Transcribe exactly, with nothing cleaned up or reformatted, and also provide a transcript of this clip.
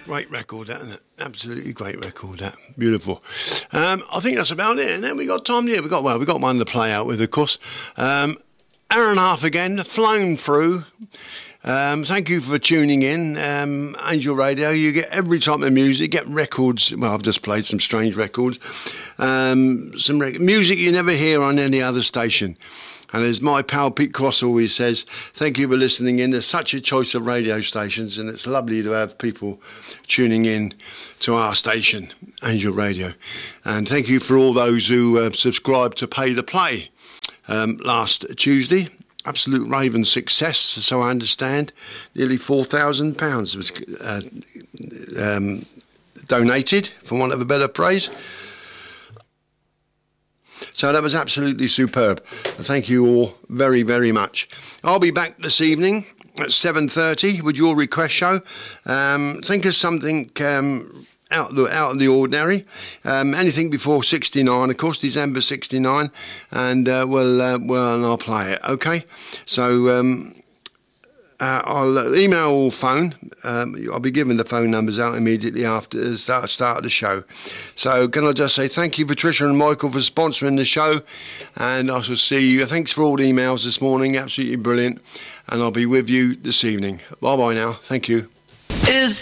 Great record, that, isn't it? Absolutely great record, that. Beautiful. Um, I think that's about it. And then we got time, yeah, we got, well, we got one to play out with, of course. Um, hour and a half again, flown through. Um, thank you for tuning in. Um, Angel Radio, you get every type of music, get records. Well, I've just played some strange records. Um, some rec- music you never hear on any other station. And as my pal Pete Cross always says, thank you for listening in. There's such a choice of radio stations, and it's lovely to have people tuning in to our station, Angel Radio. And thank you for all those who uh, subscribed to Pay the Play um, last Tuesday. Absolute raving success, so I understand. Nearly four thousand pounds was uh, um, donated, for want of a better phrase. So that was absolutely superb. Thank you all very, very much. I'll be back this evening at seven thirty with your request show. Um, think of something um, out, of the, out of the ordinary. Um, anything before sixty-nine, of course, December sixty-nine, and uh, we'll, uh, well, and I'll play it, okay? So um, uh, I'll email or phone. Um, I'll be giving the phone numbers out immediately after the start, start of the show. So can I just say thank you, Patricia and Michael, for sponsoring the show, and I shall see you. Thanks for all the emails this morning, absolutely brilliant, and I'll be with you this evening. Bye bye now. Thank you. Is